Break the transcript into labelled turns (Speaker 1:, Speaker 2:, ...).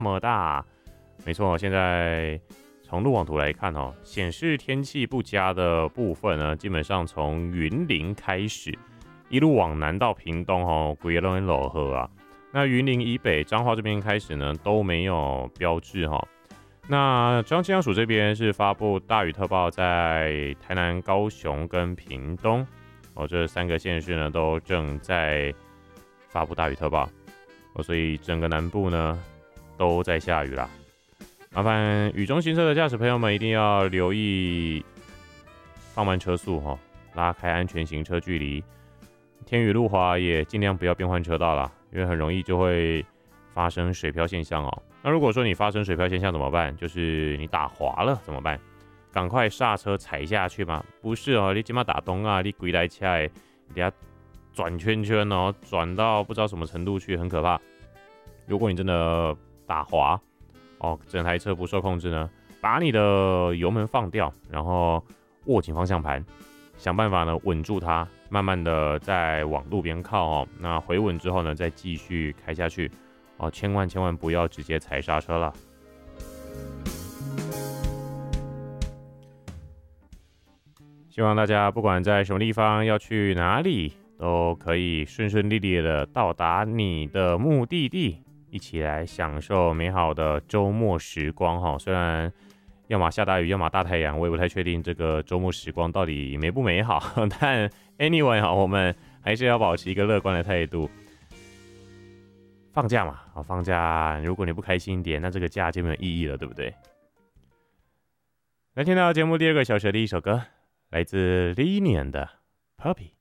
Speaker 1: 么大。没错，现在从路网图来看哦，显示天气不佳的部分呢，基本上从云林开始，一路往南到屏东哦，规个都很落雨啊。那云林以北彰化这边开始呢，都没有标志哈。那中央气象署这边是发布大雨特报，在台南、高雄跟屏东哦，这3个县市呢都正在发布大雨特报哦，所以整个南部呢都在下雨啦。麻烦雨中行车的驾驶朋友们一定要留意放慢车速哈，拉开安全行车距离。天雨路滑也尽量不要变换车道啦，因为很容易就会发生水漂现象哦。那如果说你发生水漂现象怎么办？就是你打滑了怎么办？赶快刹车踩下去吗？不是哦，你今嘛打东啊，你鬼来恰，你等下转圈圈哦，转到不知道什么程度去，很可怕。如果你真的打滑哦，整台车不受控制呢，把你的油门放掉，然后握紧方向盘，想办法呢稳住它，慢慢的再往路边靠哦。那回稳之后呢，再继续开下去哦，千万不要直接踩刹车了。希望大家不管在什么地方要去哪里，都可以顺顺利利的到达你的目的地，一起来享受美好的周末时光哈。虽然要么下大雨，要么大太阳，我也不太确定这个周末时光到底美不美好。但 anyway 哈，我们还是要保持一个乐观的态度。放假嘛，放假如果你不开心一点，那这个假就没有意义了，对不对？来听到节目第2个小时的一首歌，来自 Linian 的 Puppy。